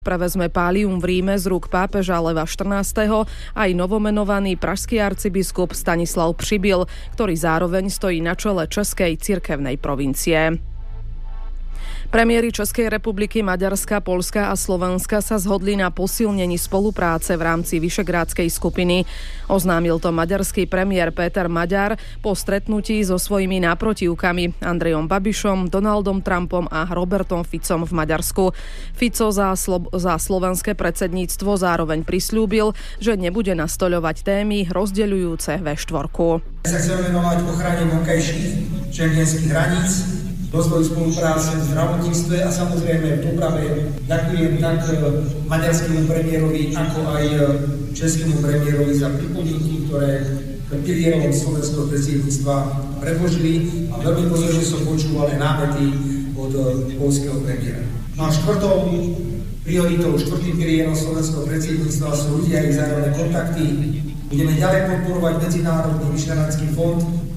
Prevezme pálium v Ríme z rúk pápeža Leva 14. aj novomenovaný pražský arcibiskup Stanislav Přibyl, ktorý zároveň stojí na čele Českej cirkevnej provincie. Premiéri Českej republiky, Maďarska, Poľska a Slovenska sa zhodli na posilnení spolupráce v rámci Vyšegrádskej skupiny. Oznámil to maďarský premiér Péter Maďar po stretnutí so svojimi náprotivkami Andrejom Babišom, Donaldom Trumpom a Robertom Ficom v Maďarsku. Fico za slovenské predsedníctvo zároveň prisľúbil, že nebude nastoľovať témy rozdeľujúce V4. Sa chceme venovať ochrane vonkajších schengenských hraníc, rozvoj spolupráce v zdravotníctve a samozrejme v doprave. Ďakujem tak maďarskému premiérovi, ako aj českému premiérovi za pripomienky, ktoré pilierom slovenského predsedníctva predložili a veľmi pozorne som počúval aj námety od poľského premiéra. No a štvrtou prioritou, štvrtým pilierom slovenského predsedníctva sú ľudia a ich vzájomné kontakty. Budeme ďalej podporovať Medzinárodný vyšenársky fond.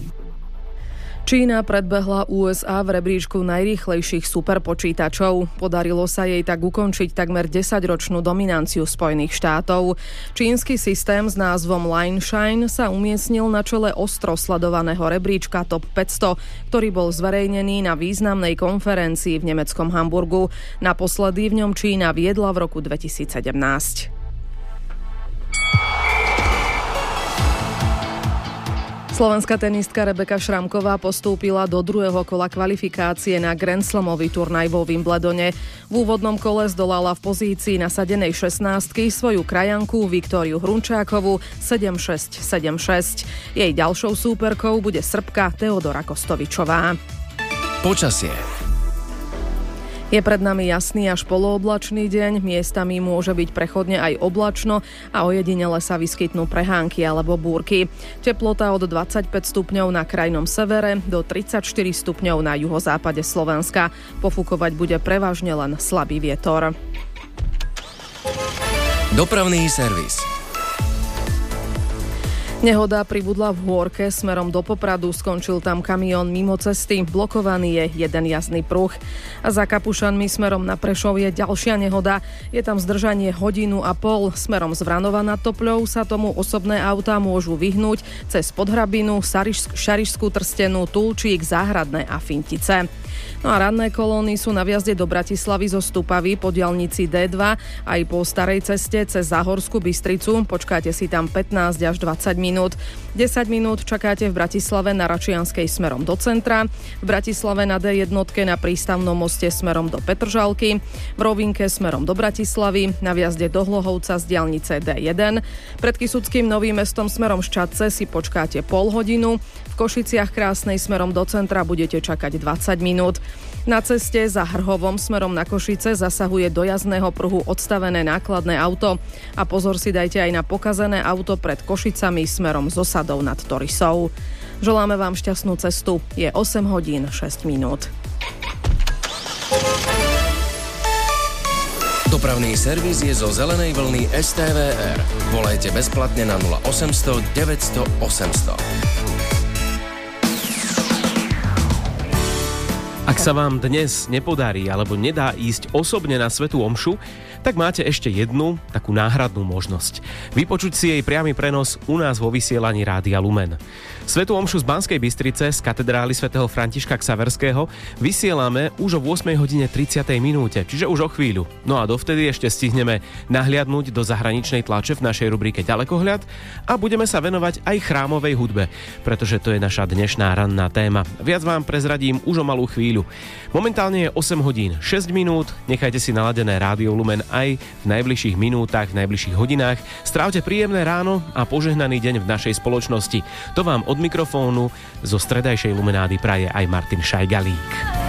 Čína predbehla USA v rebríčku najrýchlejších superpočítačov. Podarilo sa jej tak ukončiť takmer 10-ročnú dominanciu Spojených štátov. Čínsky systém s názvom Lineshine sa umiestnil na čele ostro sledovaného rebríčka Top 500, ktorý bol zverejnený na významnej konferencii v nemeckom Hamburgu. Naposledy v ňom Čína viedla v roku 2017. Slovenská tenistka Rebeka Šramková postúpila do druhého kola kvalifikácie na Grand Slamový turnaj vo Wimbledone. V úvodnom kole zdolala v pozícii nasadenej 16-ky svoju krajanku Viktóriu Hrunčákovú 7-6, 7-6. Jej ďalšou súperkou bude Srbka Teodora Kostovičová. Počasie. Je pred nami jasný až polooblačný deň, miestami môže byť prechodne aj oblačno a ojedinele sa vyskytnú prehánky alebo búrky. Teplota od 25 stupňov na krajnom severe do 34 stupňov na juhozápade Slovenska. Pofúkovať bude prevažne len slabý vietor. Dopravný servis. Nehoda pribudla v Hôrke smerom do Popradu, skončil tam kamión mimo cesty, blokovaný je jeden jazdný pruh. A za Kapušanmi smerom na Prešov je ďalšia nehoda, je tam zdržanie 1,5 hodiny, smerom z Vranova nad Topľou sa tomu osobné autá môžu vyhnúť cez Podhrabinu, Šarišskú Trstenú, Tulčík, Záhradné a Fintice. No a ranné kolóny sú na vjazde do Bratislavy zo Stupavy po diaľnici D2 aj po starej ceste cez Záhorskú Bystricu. Počkáte si tam 15 až 20 minút. 10 minút čakáte v Bratislave na Račianskej smerom do centra, v Bratislave na D1 na prístavnom moste smerom do Petržalky, v Rovinke smerom do Bratislavy, na vjazde do Hlohovca z diaľnice D1. Pred Kysuckým Novým Mestom smerom Ščadce si počkáte pol hodinu, v Košiciach Krásnej smerom do centra budete čakať 20 minút. Na ceste za Hrhovom smerom na Košice zasahuje do jazdného pruhu odstavené nákladné auto a pozor si dajte aj na pokazené auto pred Košicami smerom z Osadou nad Torisou. Želáme vám šťastnú cestu. Je 8 hodín 6 minút. Dopravný servis je zo zelenej vlny STVR. Volajte bezplatne na 0800 900 800. Ak sa vám dnes nepodarí alebo nedá ísť osobne na svätú omšu, tak máte ešte jednu takú náhradnú možnosť. Vypočuť si jej priamy prenos u nás vo vysielaní Rádia Lumen. Svätú omšu z Banskej Bystrice z katedrály svätého Františka Xaverského vysielame už o 8:30, čiže už o chvíľu. No a dovtedy ešte stihneme nahliadnúť do zahraničnej tlače v našej rubrike Ďalekohľad a budeme sa venovať aj chrámovej hudbe, pretože to je naša dnešná ranná téma. Viac vám prezradím už o malú chvíľu. Momentálne je 8 hodín 6 minút, nechajte si naladené Rádio Lumen aj v najbližších minútach, v najbližších hodinách. Strávte príjemné ráno a požehnaný deň v našej spoločnosti. To vám od mikrofónu zo stredajšej Lumenády praje aj Martin Šajgalík.